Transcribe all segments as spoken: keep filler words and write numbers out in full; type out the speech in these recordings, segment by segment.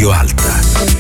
Radio Alta.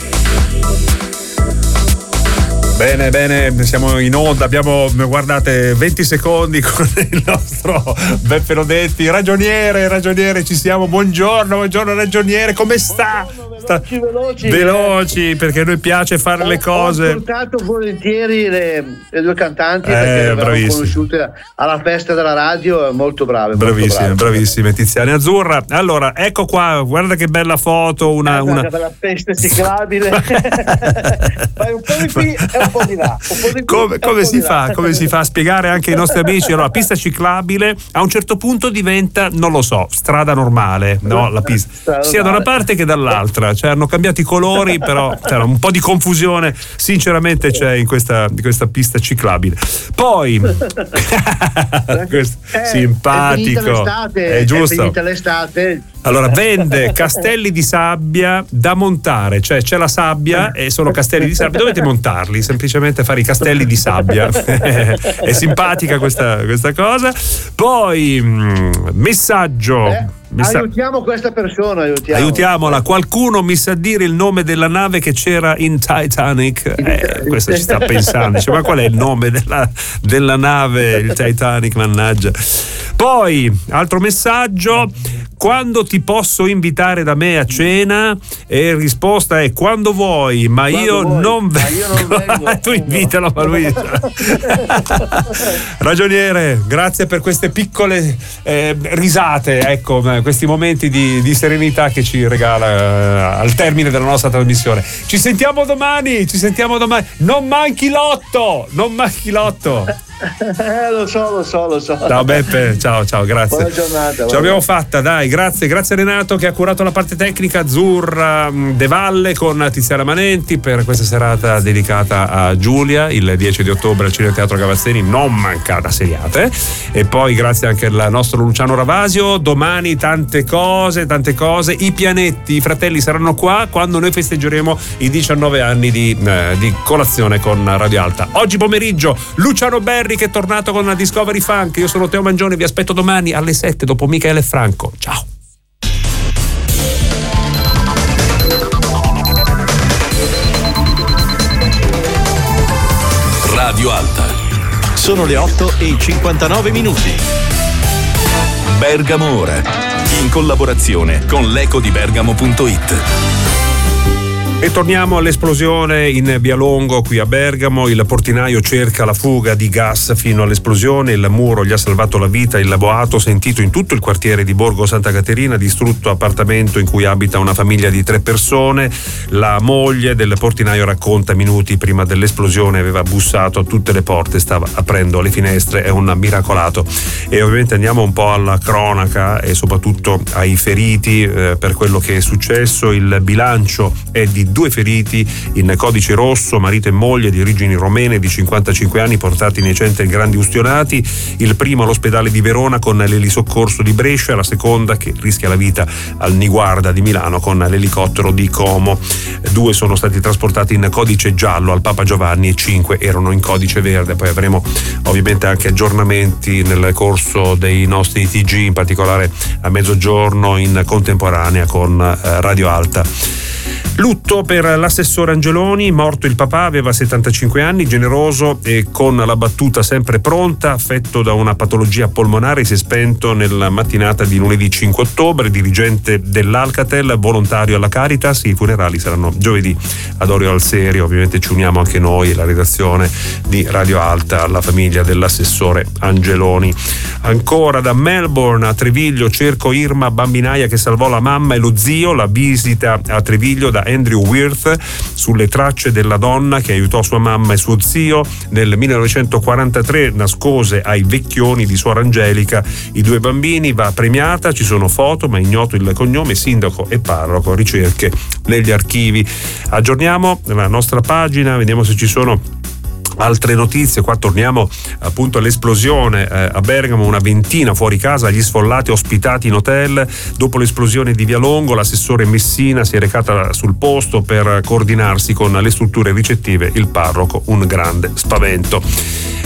Bene, bene, siamo in onda, abbiamo, guardate, venti secondi con il nostro Beppe Lodetti. Ragioniere, ragioniere, ci siamo, buongiorno, buongiorno ragioniere, come sta? Sta... Veloci, veloci, veloci eh. perché a noi piace fare ho, le cose. Ho ascoltato volentieri le, le due cantanti eh, perché le abbiamo conosciute alla festa della radio, molto brave. Bravissime, molto brave. bravissime, Tiziana e Azzurra. Allora, ecco qua, guarda che bella foto, una... Eh, una... Che bella peste ciclabile. Fai un po' di qui e un po' di là. Un po' di qui come come po si di fa? Là. Come si fa a spiegare anche ai nostri amici? Allora, pista ciclabile a un certo punto diventa, non lo so, strada normale, no? La pista strada sia da una parte che dall'altra, cioè hanno cambiato i colori, però c'era un po' di confusione sinceramente c'è in questa, in questa pista ciclabile. Poi questo, eh, simpatico, è finita l'estate, è giusto. È finita l'estate. Allora, vende castelli di sabbia da montare, cioè c'è la sabbia e sono castelli di sabbia, dovete montarli, semplicemente fare i castelli di sabbia. È simpatica questa, questa cosa. Poi mh, messaggio. Eh, Messa- aiutiamo questa persona, aiutiamo. aiutiamola. Qualcuno mi sa dire il nome della nave che c'era in Titanic? Eh, questo ci sta pensando, dice, ma qual è il nome della, della nave, il Titanic, mannaggia. Poi, altro messaggio: quando ti posso invitare da me a cena? E risposta è quando vuoi, ma quando io vuoi, non ma io non vengo. Tu invitalo, ma lui ragioniere, grazie per queste piccole eh, risate, ecco, questi momenti di, di serenità che ci regala eh, al termine della nostra trasmissione. Ci sentiamo domani, ci sentiamo domani. Non manchi l'otto, non manchi l'otto. Eh, lo so, lo so, lo so. Ciao Beppe, ciao, ciao, grazie. Buona giornata. Ce l'abbiamo fatta, dai, grazie, grazie a Renato che ha curato la parte tecnica, Azzurra De Valle con Tiziana Manenti per questa serata dedicata a Giulia, il dieci di ottobre al Cinema Teatro Cavazzini, non mancata seriate. E poi grazie anche al nostro Luciano Ravasio. Domani tante cose, tante cose. I pianetti, i fratelli saranno qua quando noi festeggeremo i diciannove anni di, eh, di colazione con Radio Alta. Oggi pomeriggio Luciano Berri che è tornato con la Discovery Funk. Io sono Teo Mangione, vi aspetto domani alle sette dopo Michele Franco. Ciao. Radio Alta. Sono le otto e cinquantanove minuti. Bergamo Ora, in collaborazione con l'eco di bergamo punto it. E torniamo all'esplosione in Via Longo qui a Bergamo. Il portinaio cerca la fuga di gas fino all'esplosione, il muro gli ha salvato la vita, il boato sentito in tutto il quartiere di Borgo Santa Caterina, distrutto appartamento in cui abita una famiglia di tre persone. La moglie del portinaio racconta: minuti prima dell'esplosione aveva bussato a tutte le porte, stava aprendo le finestre, è un miracolato. E ovviamente andiamo un po' alla cronaca e soprattutto ai feriti eh, per quello che è successo. Il bilancio è di due feriti in codice rosso, marito e moglie di origini romene di cinquantacinque anni, portati nei centri grandi ustionati. Il primo all'ospedale di Verona con l'elisoccorso di Brescia, la seconda che rischia la vita al Niguarda di Milano con l'elicottero di Como. Due sono stati trasportati in codice giallo al Papa Giovanni e cinque erano in codice verde. Poi avremo ovviamente anche aggiornamenti nel corso dei nostri T G, in particolare a mezzogiorno in contemporanea con Radio Alta. Lutto per l'assessore Angeloni, morto il papà, aveva settantacinque anni, generoso e con la battuta sempre pronta, affetto da una patologia polmonare, si è spento nella mattinata di lunedì cinque ottobre, dirigente dell'Alcatel, volontario alla Caritas. I funerali saranno giovedì ad Orio al Serio. Ovviamente ci uniamo anche noi, la redazione di Radio Alta, alla famiglia dell'assessore Angeloni. Ancora da Melbourne a Treviglio, cerco Irma, bambinaia che salvò la mamma e lo zio, la visita a Treviglio da Andrew Wirth sulle tracce della donna che aiutò sua mamma e suo zio. Nel millenovecentoquarantatré nascose ai Vecchioni di suora Angelica i due bambini, va premiata, ci sono foto ma ignoto il cognome, sindaco e parroco, ricerche negli archivi. Aggiorniamo la nostra pagina, vediamo se ci sono altre notizie. Qua torniamo appunto all'esplosione eh, a Bergamo, una ventina fuori casa, gli sfollati ospitati in hotel. Dopo l'esplosione di Via Longo, l'assessore Messina si è recata sul posto per coordinarsi con le strutture ricettive, il parroco un grande spavento.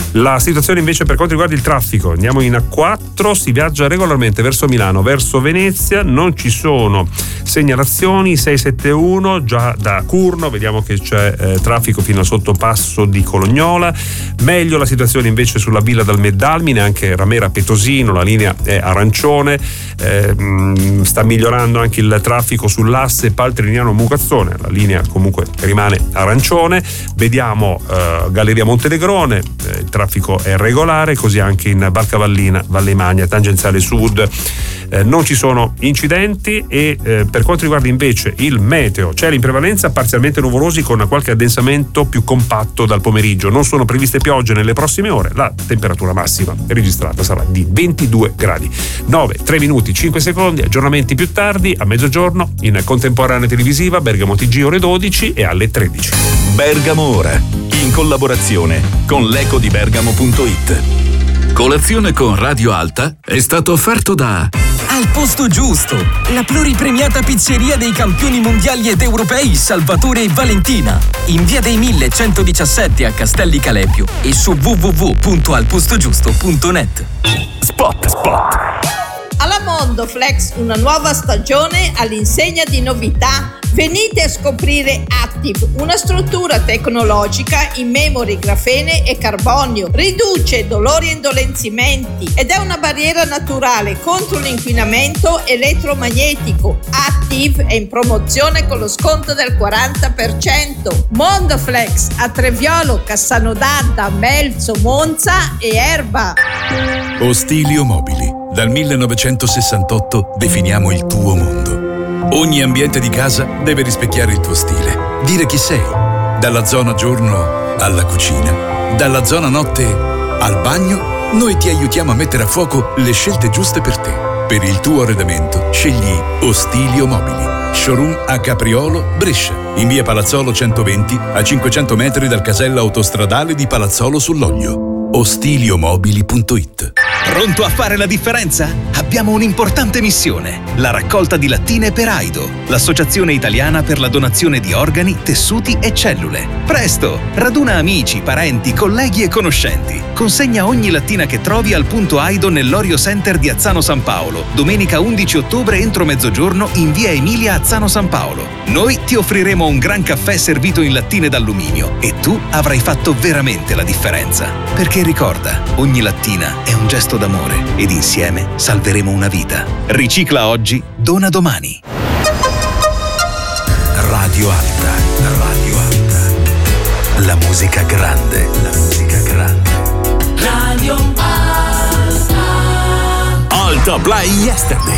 La situazione invece per quanto riguarda il traffico, andiamo in A quattro, si viaggia regolarmente verso Milano, verso Venezia, non ci sono segnalazioni. Sei sette uno già da Curno, vediamo che c'è eh, traffico fino al sottopasso di Colognola. Meglio la situazione invece sulla Villa dal Meddalmine, anche Ramera Petosino, la linea è arancione. Eh, mh, sta migliorando anche il traffico sull'asse Paltrignano Mucazzone, la linea comunque rimane arancione. Vediamo eh, Galleria Montenegrone, eh, il traffico è regolare, così anche in Valcavallina, Valle Magna, tangenziale sud. Eh, non ci sono incidenti e eh, per quanto riguarda invece il meteo, cieli in prevalenza parzialmente nuvolosi con qualche addensamento più compatto dal pomeriggio. Non sono previste piogge nelle prossime ore, la temperatura massima registrata sarà di ventidue gradi. nove, tre minuti, cinque secondi, aggiornamenti più tardi, a mezzogiorno, in contemporanea televisiva, Bergamo T G ore dodici e alle tredici. Bergamo Ora, in collaborazione con l'eco di bergamo punto it. Colazione con Radio Alta è stato offerto da Al Posto Giusto, la pluripremiata pizzeria dei campioni mondiali ed europei Salvatore e Valentina, in via dei mille centodiciassette a Castelli Calepio e su w w w punto al posto giusto punto net. Spot, spot. Alla Mondoflex una nuova stagione all'insegna di novità. Venite a scoprire Active, una struttura tecnologica in memory, grafene e carbonio. Riduce dolori e indolenzimenti ed è una barriera naturale contro l'inquinamento elettromagnetico. Active è in promozione con lo sconto del quaranta per cento. Mondoflex a Treviolo, Cassano d'Adda, Melzo, Monza e Erba. Ostilio Mobili. Dal millenovecentosessantotto definiamo il tuo mondo. Ogni ambiente di casa deve rispecchiare il tuo stile, dire chi sei. Dalla zona giorno alla cucina, dalla zona notte al bagno, noi ti aiutiamo a mettere a fuoco le scelte giuste per te. Per il tuo arredamento scegli Ostilio Mobili. Showroom a Capriolo, Brescia, in via Palazzolo centoventi, a cinquecento metri dal casello autostradale di Palazzolo sull'Oglio. Ostiliomobili punto it. Pronto a fare la differenza? Abbiamo un'importante missione: la raccolta di lattine per AIDO, l'associazione italiana per la donazione di organi, tessuti e cellule. Presto! Raduna amici, parenti, colleghi e conoscenti. Consegna ogni lattina che trovi al punto AIDO nell'Orio Center di Azzano San Paolo, domenica undici ottobre entro mezzogiorno in via Emilia Azzano San Paolo. Noi ti offriremo un gran caffè servito in lattine d'alluminio e tu avrai fatto veramente la differenza. Perché ricorda, ogni lattina è un gesto d'amore ed insieme salveremo una vita. Ricicla oggi, dona domani. Radio Alta, Radio Alta. La musica grande, la musica grande. Radio Alta. Alta Play Yesterday.